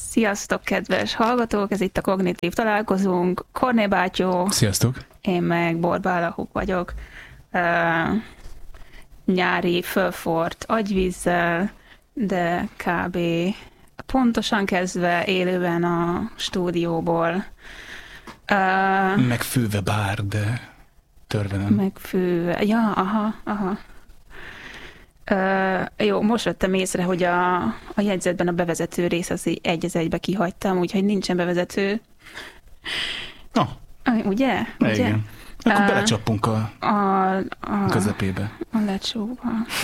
Sziasztok, kedves hallgatók! Ez itt a Kognitív Találkozónk. Korné bátyó. Sziasztok! Én meg Borbála Huk vagyok. Nyári fölfort agyvízzel, de kb. Pontosan kezdve élőben a stúdióból. Megfőve bár, de törve nem. Megfőve. Ja, aha. Jó, most vettem észre, hogy a jegyzetben a bevezető rész az egy az egybe kihagytam, úgyhogy nincsen bevezető. Ugye? Igen. Akkor belecsapunk a közepébe. A lecsóba.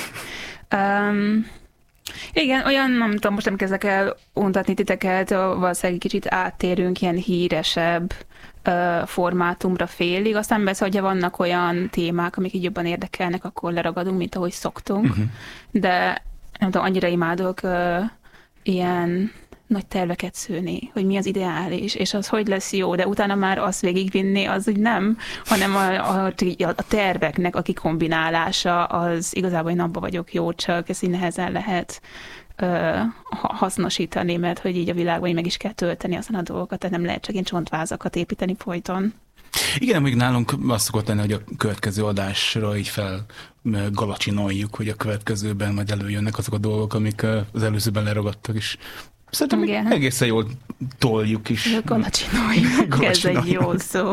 Igen, olyan, nem tudom, most nem kezdek el untatni titeket, valószínűleg kicsit áttérünk ilyen híresebb formátumra félig, aztán persze, hogyha vannak olyan témák, amik így jobban érdekelnek, akkor leragadunk, mint ahogy szoktunk, de nem tudom, annyira imádok ilyen nagy terveket szőni, hogy mi az ideális, és az hogy lesz jó, de utána már azt végigvinni, az úgy nem, hanem a terveknek a kikombinálása, az igazából én abba vagyok jó, csak ezt így nehezen lehet hasznosítani, mert hogy így a világban meg is kell tölteni aztán a dolgokat, tehát nem lehet csak ilyen csontvázakat építeni folyton. Igen, még nálunk azt szokott lenni, hogy a következő adásra így felgalacsinoljuk, hogy a következőben majd előjönnek azok a dolgok, amik az előzőben leragadtak, is. Szerintem egészen jól toljuk is. Galacsinoljuk, ez egy jó szó.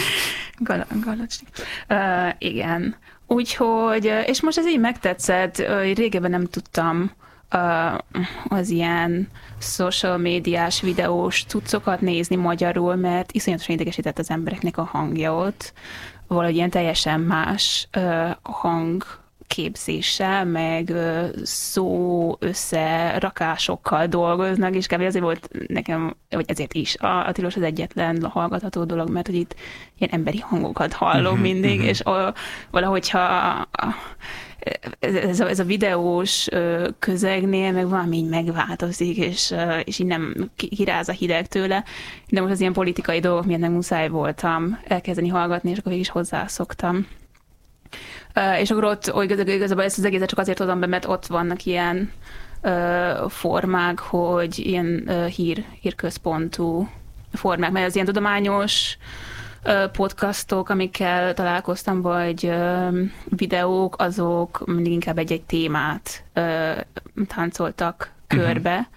Igen. Úgyhogy, és most ez így megtetszett, régebben nem tudtam az ilyen social médiás videós cuccokat nézni magyarul, mert iszonyatosan idegesített az embereknek a hangja ott. Valahogy ilyen teljesen más hangképzéssel, meg szó összerakásokkal dolgoznak, és kb. Azért volt nekem, vagy ezért is a tilos az egyetlen hallgatható dolog, mert hogy itt ilyen emberi hangokat hallom mindig, és valahogyha ez a videós közegnél meg valami így megváltozik, és így nem kiráz a hideg tőle, de most az ilyen politikai dolgok miatt nem muszáj voltam elkezdeni hallgatni, és akkor végig is hozzászoktam. És akkor ott igazából ezt az egészet csak azért hozom be, mert ott vannak ilyen formák, hogy ilyen hírközpontú formák, mert az ilyen tudományos podcastok, amikkel találkoztam, vagy videók, azok mindig inkább egy-egy témát táncoltak körbe,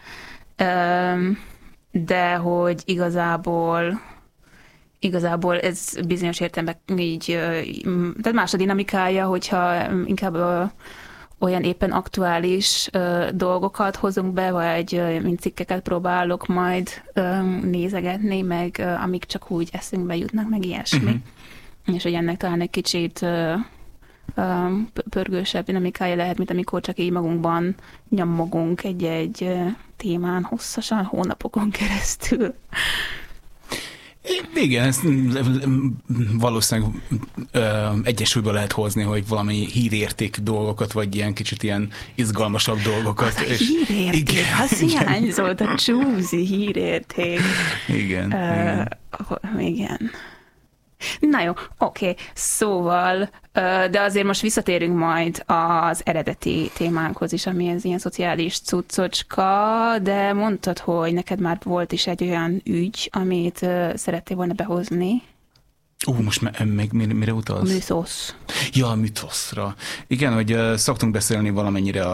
de hogy igazából ez bizonyos értelemben így, tehát más a dinamikája, hogyha inkább olyan éppen aktuális dolgokat hozunk be, vagy mint cikkeket próbálok majd nézegetni, meg amik csak úgy eszünkbe jutnak, meg ilyesmi. És hogy ennek talán egy kicsit pörgősebb dinamikája lehet, mint amikor csak így magunkban nyomogunk egy témán hosszasan, hónapokon keresztül. Igen, ezt valószínűleg egyensúlyba lehet hozni, hogy valami hírértékű dolgokat, vagy ilyen kicsit ilyen izgalmasabb dolgokat. Az a hírérték, az hiányzott, a csúzi hírérték. Igen. Igen. Na jó, oké. Szóval, de azért most visszatérünk majd az eredeti témánkhoz is, ami ez ilyen szociális cuccocska, de mondtad, hogy neked már volt is egy olyan ügy, amit szerettél volna behozni. Most még mire utalsz? A müszosz. Ja, a müszoszra. Igen, hogy szoktunk beszélni valamennyire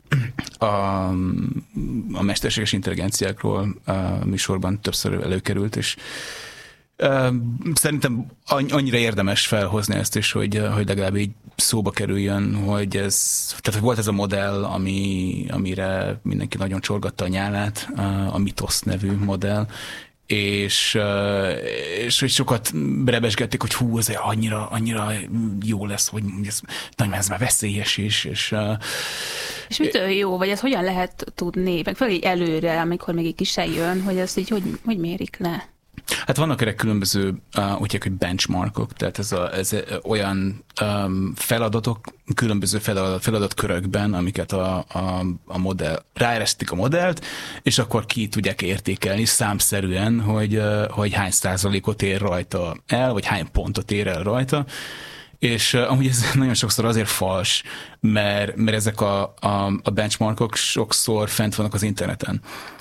a mesterséges intelligenciákról a műsorban többször előkerült, és szerintem annyira érdemes felhozni ezt is, hogy legalább így szóba kerüljön, hogy tehát volt ez a modell, amire mindenki nagyon csorgatta a nyálát, a Mythos nevű modell, és sokat rebesgették, hogy hú, ez annyira jó lesz, hogy ez már veszélyes is. És mitől jó, vagy ez hogyan lehet tudni, meg fel így előre, amikor még egy ki se jön, hogy ezt így hogy mérik le? Hát vannak erre különböző, úgy hogy benchmarkok, tehát ez olyan feladatok, különböző feladatkörökben, amiket a modell, ráeresztik a modellt, és akkor ki tudják értékelni számszerűen, hogy hány százalékot ér rajta el, vagy hány pontot ér el rajta, És amúgy ez nagyon sokszor azért fals, mert ezek a benchmarkok sokszor fent vannak az interneten.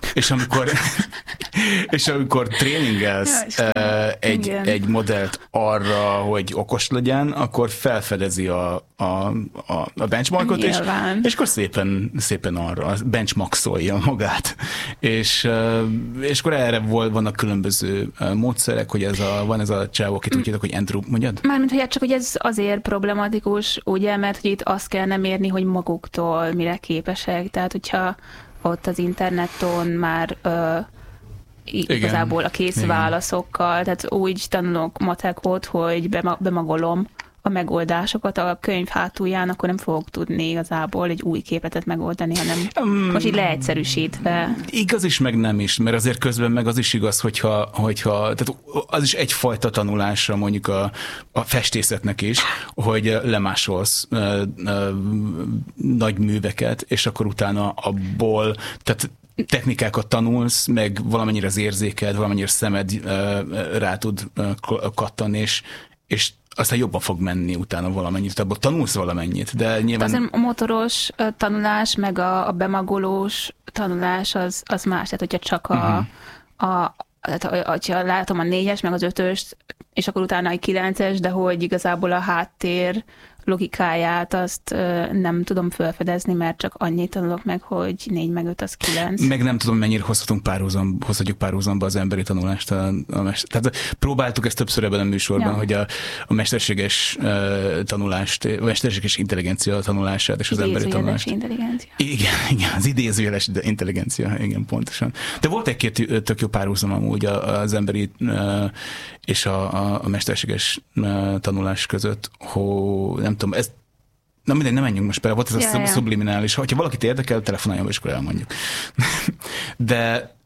És amikor tréningelsz egy modellt arra, hogy okos legyen, akkor felfedezi a benchmarkot, és akkor szépen arra benchmark-szolja magát. És akkor erre vannak különböző módszerek, hogy van ez a csávó, akit úgy hívják, hogy Andrew, mondjad? Mármint, hogy csak hogy ez azért problematikus, ugye, mert hogy itt azt kellene mérni, hogy maguktól mire képesek. Tehát, hogyha ott az interneton már igazából a kész válaszokkal, tehát úgy tanulok matekot, hogy bemagolom a megoldásokat a könyv hátulján, akkor nem fogok tudni igazából egy új képletet megoldani, hanem most így leegyszerűsítve. Igaz is, meg nem is, mert azért közben meg az is igaz, hogyha tehát az is egyfajta tanulása mondjuk a festészetnek is, hogy lemásolsz nagy műveket, és akkor utána abból, tehát technikákat tanulsz, meg valamennyire az érzéked, valamennyire szemed rá tud kattanni, és aztán jobban fog menni utána valamennyit, abból tanulsz valamennyit, de nyilván... De a motoros tanulás, meg a bemagolós tanulás az más, tehát hogyha csak hogyha látom a 4-es, meg az 5-öst, és akkor utána egy 9-es, de hogy igazából a háttér logikáját azt nem tudom felfedezni, mert csak annyit tanulok meg, hogy 4 meg 5 az 9. Meg nem tudom, mennyire hozhatjuk párhuzamba az emberi tanulást. Tehát próbáltuk ezt többször ebben a műsorban, hogy a mesterséges tanulást, a mesterséges intelligencia tanulását és az emberi tanulást. Intelligencia. Igen, az idézőjeles intelligencia, igen, pontosan. De volt egy-két tök jó párhuzam amúgy az emberi és a mesterséges tanulás között, hogy nem tudom, nem menjünk most bele, volt ez a subliminális. Ha valakit érdekel, telefonáljon, és akkor elmondjuk. De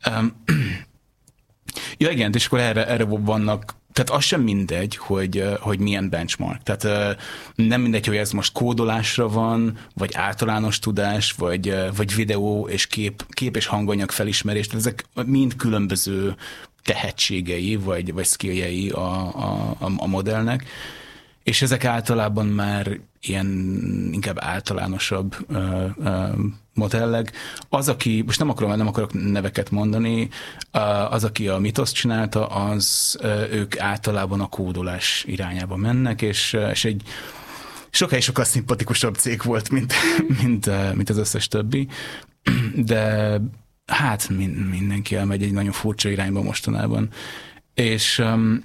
igen, és akkor erre vannak, tehát az sem mindegy, hogy milyen benchmark. Tehát nem mindegy, hogy ez most kódolásra van, vagy általános tudás, vagy videó és kép és hanganyag felismerés. Tehát ezek mind különböző tehetségei, vagy skilljei a modellnek. És ezek általában már ilyen inkább általánosabb modellek. Az, aki, most nem akarok neveket mondani, az, aki a Mythos csinálta, ők általában a kódolás irányába mennek, és egy sokkal szimpatikusabb cég volt, mint az összes többi. De hát mindenki elmegy egy nagyon furcsa irányba mostanában. És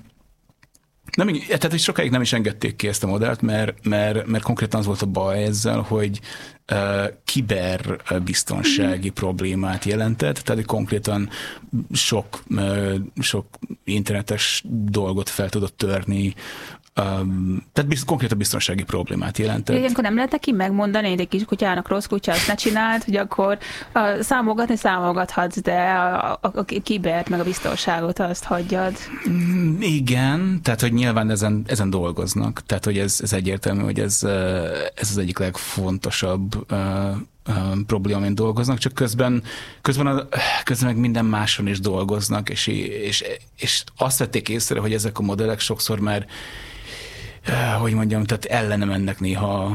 tehát sokáig nem is engedték ki ezt a modellt, mert konkrétan az volt a baj ezzel, hogy kiberbiztonsági problémát jelentett, tehát konkrétan sok internetes dolgot fel tudott törni, tehát konkrétan biztonsági problémát jelentett. Ilyenkor nem lehet neki megmondani, hogy egy kis kutyának rossz kutya, azt ne csináld, hogy akkor számolgathatsz, de a kibert meg a biztonságot azt hagyjad. Igen, tehát hogy nyilván ezen dolgoznak, tehát hogy ez egyértelmű, hogy ez az egyik legfontosabb probléma, amin dolgoznak, csak közben meg minden máson is dolgoznak, és azt vették észre, hogy ezek a modellek sokszor már hogy mondjam, tehát ellene mennek néha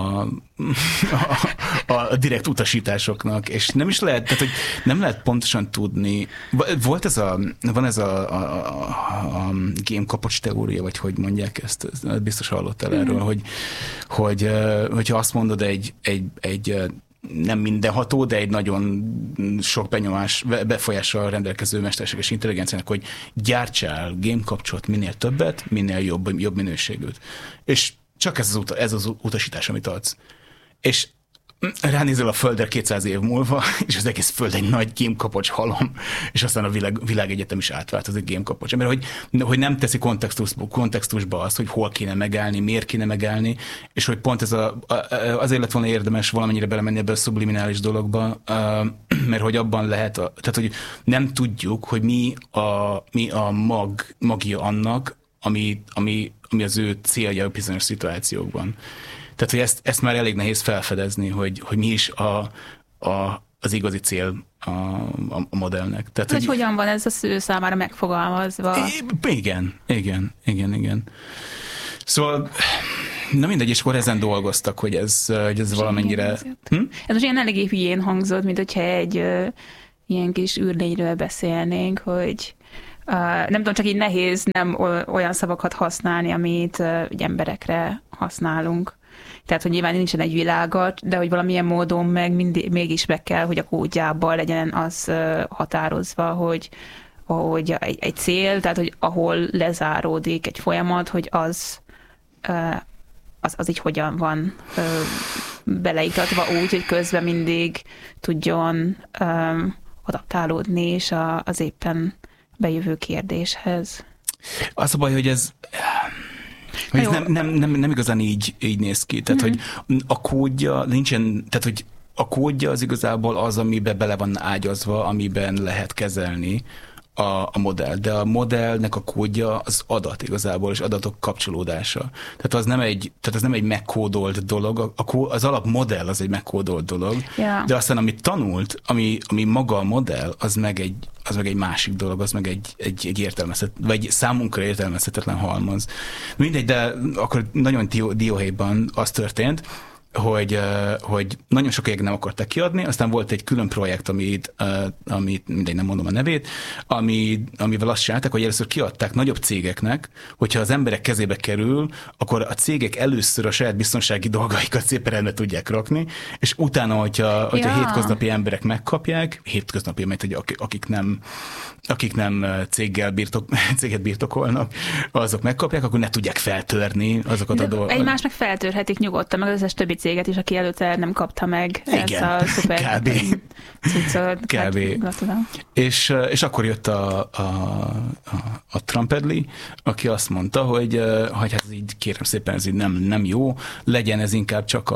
a direkt utasításoknak, és nem is lehet, tehát hogy nem lehet pontosan tudni. Van ez a game kapocs teória, vagy hogy mondják ezt, biztos hallottál erről, hogyha azt mondod egy nem mindenható, de egy nagyon sok befolyással rendelkező mesterséges intelligenciának, hogy gyártsál game kapcsolat minél többet, minél jobb minőségűt. És csak ez az utasítás, amit adsz. És ránézel a Földre 200 év múlva, és az egész Föld egy nagy gémkapocs halom, és aztán a világegyetem is átváltozik gémkapocs. Mert hogy nem teszi kontextusba azt, hogy hol kéne megállni, miért kéne megállni, és hogy pont ez azért lett volna érdemes valamennyire belemenni ebbe a subliminális dologba, mert hogy abban lehet, tehát hogy nem tudjuk, hogy mi a magja annak, ami az ő célja a bizonyos szituációkban. Tehát, hogy ezt már elég nehéz felfedezni, hogy mi is az igazi cél a modellnek. Tehát, hogy hogyan van ez a szülő számára megfogalmazva? Igen. Szóval Na mindegy, és akkor ezen dolgoztak, hogy ez valamennyire... Ez most ilyen eléggé hülyén hangzott, mint hogyha egy ilyen kis űrlényről beszélnénk, hogy nem tudom, csak így nehéz nem olyan szavakat használni, amit emberekre használunk. Tehát, hogy nyilván nincsen egy világa, de hogy valamilyen módon mégis meg kell, hogy a kódjában legyen az határozva, hogy egy cél, tehát, hogy ahol lezáródik egy folyamat, hogy az így hogyan van beleiktatva úgy, hogy közben mindig tudjon adaptálódni és az éppen bejövő kérdéshez. Az a baj, hogy ez nem igazán így néz ki. Tehát, hogy a kódja nincsen, tehát, hogy a kódja az igazából az, amiben bele van ágyazva, amiben lehet kezelni a modell, de a modellnek a kódja az adat igazából, és adatok kapcsolódása. Tehát az nem egy megkódolt dolog, az alapmodell az egy megkódolt dolog, yeah. De aztán amit tanult, ami maga a modell, az meg egy másik dolog, az meg egy értelmezhetetlen, vagy számunkra értelmezhetetlen halmaz. Mindegy, de akkor nagyon dióhéjban az történt, hogy nagyon sokáig nem akarták kiadni, aztán volt egy külön projekt, amit mindegy, nem mondom a nevét, amivel azt csinálták, hogy először kiadták nagyobb cégeknek, hogyha az emberek kezébe kerül, akkor a cégek először a saját biztonsági dolgaikat szépen rendbe tudják rakni, és utána, hogyha hétköznapi emberek megkapják, hétköznapi, mert akik nem céget birtokolnak, azok megkapják, akkor ne tudják feltörni azokat a dolgokat. Egymásnak feltörhetik nyugodtan, meg az összes többi céget is, aki előtte nem kapta meg ezt a szuper cuccot. Kb. És akkor jött a Trumpedli, aki azt mondta, hogy hát ez így kérem szépen, ez így nem jó, legyen ez inkább csak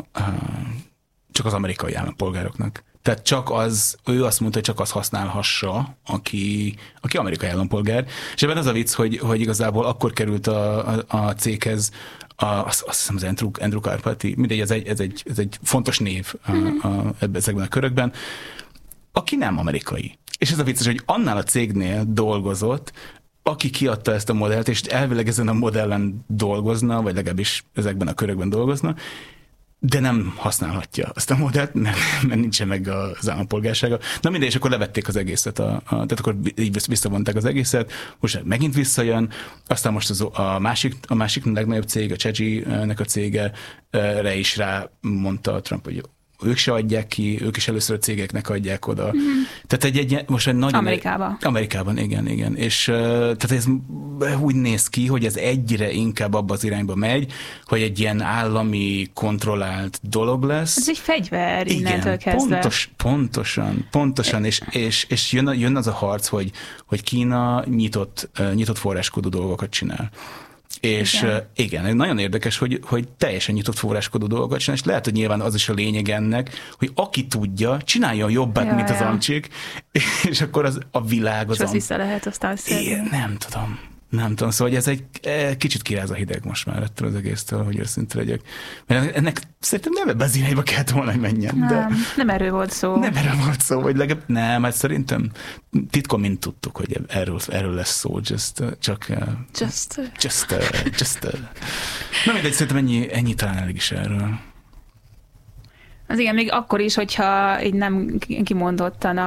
az amerikai állampolgároknak. Tehát ő azt mondta, hogy csak az használhassa, aki amerikai állampolgár. És ebben az a vicc, hogy igazából akkor került a céghez azt hiszem az Andrew Karpathy, mindegy, ez egy fontos név ezekben a körökben, aki nem amerikai. És ez a vicces, hogy annál a cégnél dolgozott, aki kiadta ezt a modellt, és elvileg ezen a modellen dolgozna, vagy legalábbis ezekben a körökben dolgozna, de nem használhatja azt a modellt, mert nincsen meg az állampolgársága. Na mindegy, és akkor levették az egészet, tehát akkor így visszavonták az egészet, most megint visszajön, aztán most a másik legnagyobb cég, a Cheji-nek a cége is rámondta Trump, hogy ők se adják ki, ők is először a cégeknek adják oda. Mm-hmm. Tehát most egy nagyon... Amerikában, igen. És tehát ez úgy néz ki, hogy ez egyre inkább abba az irányba megy, hogy egy ilyen állami kontrollált dolog lesz. Ez egy fegyver innentől kezdve. Pontosan, és jön az a harc, hogy Kína nyitott forráskodó dolgokat csinál. És igen, nagyon érdekes, hogy teljesen nyitott forráskodó dolgokat csinál, és lehet, hogy nyilván az is a lényeg ennek, hogy aki tudja, csináljon jobbat, mint az amcsik, és akkor a világ az... És az vissza lehet aztán szedni. Nem tudom, szóval hogy ez egy kicsit kiráz a hideg most már ettől az egésztől, hogy őszinte legyek. Mert ennek szerintem nem ebbe az irányba kellett volna, hogy menjen. Nem erről volt szó. Vagy legalább nem, hát szerintem titkon mind tudtuk, hogy erről lesz szó, just. Na mindegy, szerintem ennyi talán elég is erről. Az igen, még akkor is, hogyha így nem kimondottan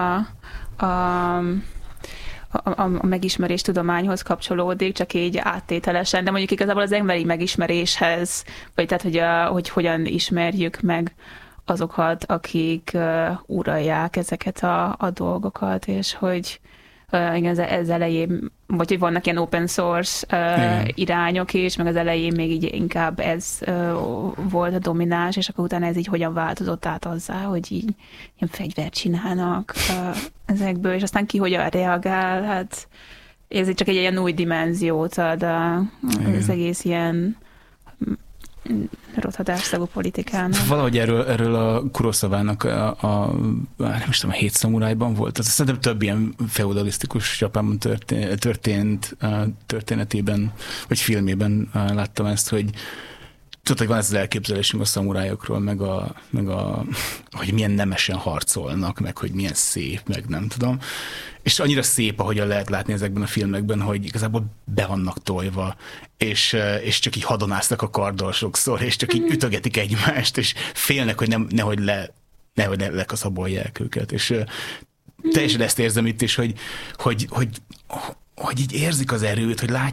a megismerés tudományhoz kapcsolódik, csak így áttételesen, de mondjuk igazából az emberi megismeréshez, vagy tehát, hogy hogyan ismerjük meg azokat, akik uralják ezeket a dolgokat, és hogy igen, ez elején, vagy hogy vannak ilyen open source irányok is, meg az elején még így inkább ez volt a domináns, és akkor utána ez így hogyan változott át azzá, hogy így ilyen fegyvert csinálnak ezekből, és aztán ki hogyan reagál, hát ez csak egy ilyen új dimenziót ad az egész ilyen rothadásszerű politikának. Valahogy erről a Kurosavának nem is tudom, a 7 szamurájban volt. Az szerintem több ilyen feudalisztikus Japánban történt történetében, vagy filmében láttam ezt, hogy tudod, hogy van ez az elképzelésünk a szamurájokról, meg hogy milyen nemesen harcolnak, meg hogy milyen szép, meg nem tudom. És annyira szép, ahogyan lehet látni ezekben a filmekben, hogy igazából be vannak tojva, és csak így hadonáznak a karddal sokszor, és csak így ütögetik egymást, és félnek, hogy nehogy lekaszabolják őket. És teljesen ezt érzem itt is, hogy így érzik az erőt, hogy látják,